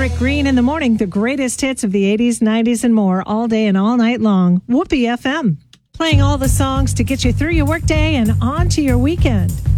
Rick Green in the morning, the greatest hits of the 80s, 90s, and more, all day and all night long. Whoopee FM, playing all the songs to get you through your workday and on to your weekend.